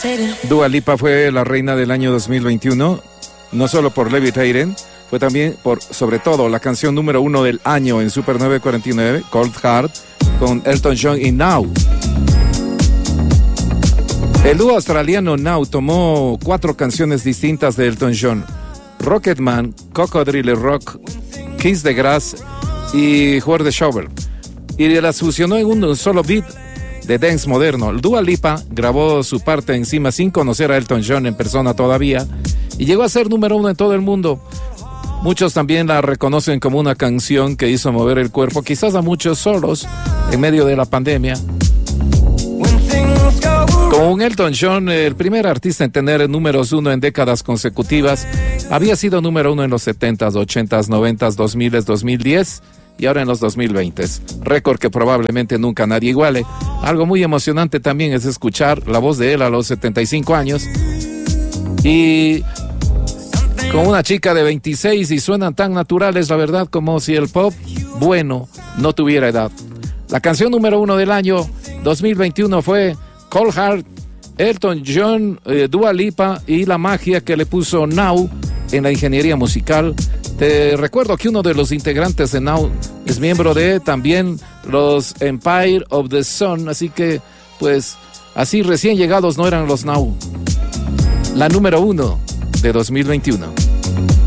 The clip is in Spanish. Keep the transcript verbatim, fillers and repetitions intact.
Dua Lipa fue la reina del año dos mil veintiuno, no solo por Levitating, fue también por, sobre todo, la canción número uno del año en Super nueve cuarenta y nueve, Cold Heart, con Elton John y Now. El dúo australiano Now tomó cuatro canciones distintas de Elton John: Rocketman, Cocodrilo Rock, Kiss the Grass y Where the Shovel, y las fusionó en un solo beat de dance moderno. Dua Lipa grabó su parte encima sin conocer a Elton John en persona todavía y llegó a ser número uno en todo el mundo. Muchos también la reconocen como una canción que hizo mover el cuerpo, quizás a muchos solos en medio de la pandemia. Con Elton John, el primer artista en tener números uno en décadas consecutivas, había sido número uno en los setentas, ochentas, noventas, dos miles, dos mil diez y ahora en los dos mil veinte. Récord que probablemente nunca nadie iguale. Algo muy emocionante también es escuchar la voz de él a los setenta y cinco años y con una chica de veintiséis, y suenan tan naturales, la verdad, como si el pop bueno no tuviera edad. La canción número uno del año dos mil veintiuno fue Cold Heart, Elton John, eh, Dua Lipa y la magia que le puso Now en la ingeniería musical. Te recuerdo que uno de los integrantes de Now es miembro de también los Empire of the Sun, así que pues así recién llegados no eran los Now. La número uno de dos mil veintiuno.